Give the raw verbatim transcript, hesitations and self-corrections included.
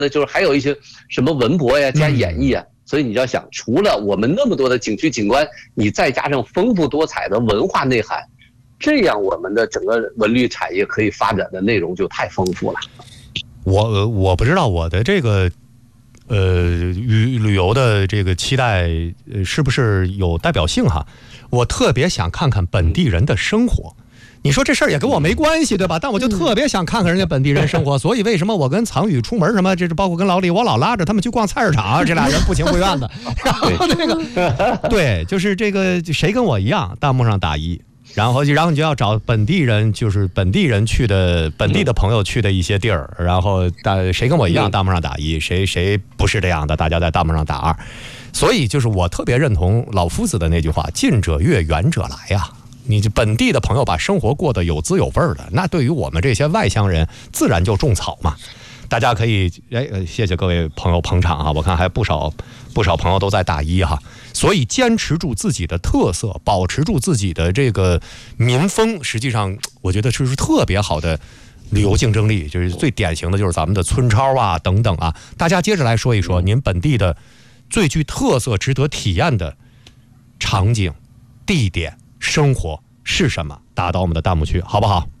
那就是还有一些什么文博呀加演艺啊。所以你要想，除了我们那么多的景区景观，你再加上丰富多彩的文化内涵，这样我们的整个文旅产业可以发展的内容就太丰富了。 我我不知道我的这个呃旅旅游的这个期待呃是不是有代表性哈？我特别想看看本地人的生活。你说这事儿也跟我没关系，对吧？但我就特别想看看人家本地人生活，所以为什么我跟藏宇出门什么，这是包括跟老李，我老拉着他们去逛菜市场，这俩人不情不愿的。然后那个，对，就是这个谁跟我一样，弹幕上打一，然后然后你就要找本地人，就是本地人去的本地的朋友去的一些地儿，然后大谁跟我一样，弹幕上打一，谁谁不是这样的，大家在弹幕上打二。所以就是我特别认同老夫子的那句话：近者悦，远者来呀。你本地的朋友把生活过得有滋有味的，那对于我们这些外乡人，自然就种草嘛。大家可以，哎，谢谢各位朋友捧场哈，我看还不少不少朋友都在打一哈。所以坚持住自己的特色，保持住自己的这个民风，实际上我觉得这是特别好的旅游竞争力。就是最典型的就是咱们的村超啊等等啊。大家接着来说一说您本地的最具特色、值得体验的场景、地点。生活是什么？打到我们的弹幕区，好不好？